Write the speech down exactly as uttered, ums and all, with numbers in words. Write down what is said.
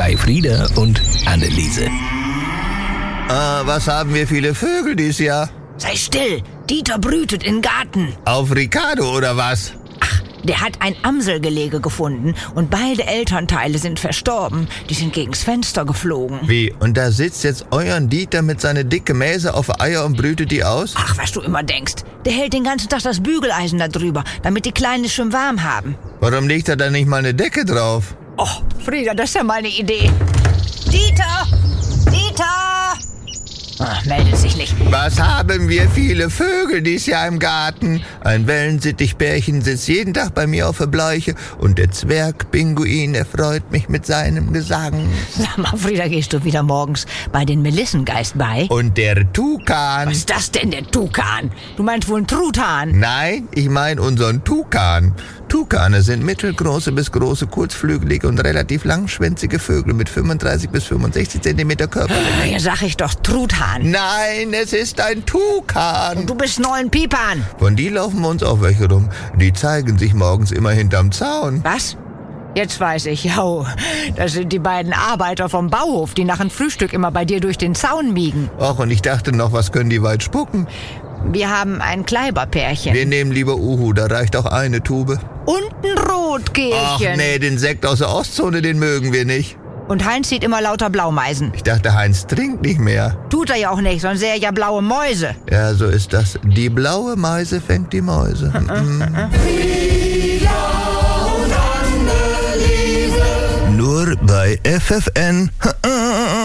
bei Frieda und Anneliese. Ah, was haben wir viele Vögel dieses Jahr? Sei still, Dieter brütet im Garten. Auf Ricardo oder was? Ach, der hat ein Amselgelege gefunden und beide Elternteile sind verstorben. Die sind gegens Fenster geflogen. Wie? Und da sitzt jetzt euren Dieter mit seiner dicke Mäse auf Eier und brütet die aus? Ach, was du immer denkst. Der hält den ganzen Tag das Bügeleisen da drüber, damit die Kleinen es schön warm haben. Warum legt er da nicht mal eine Decke drauf? Oh, Frieda, das ist ja mal eine Idee. Dieter! Dieter! Ach, meldet sich nicht. Was haben wir viele Vögel dieses Jahr im Garten? Ein Wellensittichbärchen sitzt jeden Tag bei mir auf der Bleiche und der Zwergpinguin erfreut mich mit seinem Gesang. Sag mal, Frieda, gehst du wieder morgens bei den Melissengeist bei? Und der Tukan. Was ist das denn, der Tukan? Du meinst wohl einen Truthahn? Nein, ich meine unseren Tukan. Tukane sind mittelgroße bis große, kurzflügelige und relativ langschwänzige Vögel mit fünfunddreißig bis fünfundsechzig Zentimeter Körperlänge. Ja, sag ich doch, Truthahn. Nein, es ist ein Tukan. Und du bist nur ein Pipan. Von die laufen uns auch welche rum. Die zeigen sich morgens immer hinterm Zaun. Was? Jetzt weiß ich, jo, das sind die beiden Arbeiter vom Bauhof, die nach dem Frühstück immer bei dir durch den Zaun miegen. Och, und ich dachte noch, was können die weit spucken? Wir haben ein Kleiberpärchen. Wir nehmen lieber Uhu, da reicht auch eine Tube. Und ein Rotkehlchen. Ach nee, den Sekt aus der Ostzone, den mögen wir nicht. Und Heinz sieht immer lauter Blaumeisen. Ich dachte, Heinz trinkt nicht mehr. Tut er ja auch nicht, sonst sähe er ja blaue Mäuse. Ja, so ist das. Die blaue Meise fängt die Mäuse. Nur bei F F N.